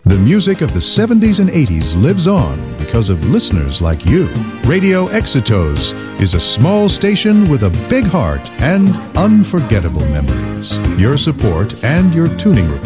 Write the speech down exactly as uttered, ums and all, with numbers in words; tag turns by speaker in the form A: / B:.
A: The music of the seventies and eighties lives on because of listeners like you. Radio Exitos is a small station with a big heart and unforgettable memories. Your support and your tuning report